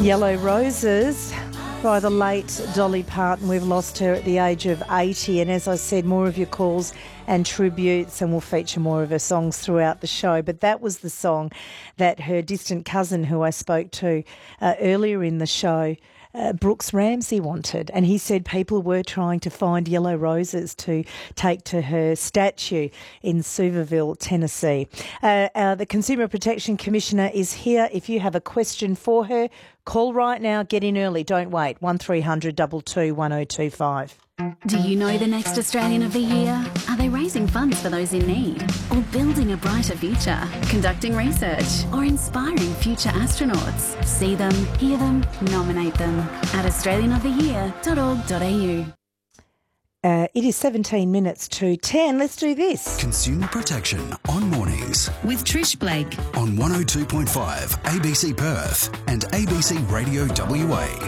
Yellow Roses by the late Dolly Parton. We've lost her at the age of 80, and as I said, more of your calls and tributes, and we'll feature more of her songs throughout the show. But that was the song that her distant cousin, who I spoke to earlier in the show, Brooks Ramsey, wanted, and he said people were trying to find yellow roses to take to her statue in Suvarville, Tennessee. The Consumer Protection Commissioner is here. If you have a question for her, call right now, get in early, don't wait, 1300 22 1025. Do you know the next Australian of the Year? Are they raising funds for those in need? Or building a brighter future? Conducting research? Or inspiring future astronauts? See them, hear them, nominate them at australianoftheyear.org.au. It is 17 minutes to 10. Let's do this. Consumer Protection on Mornings with Trish Blake on 102.5 ABC Perth and ABC Radio WA.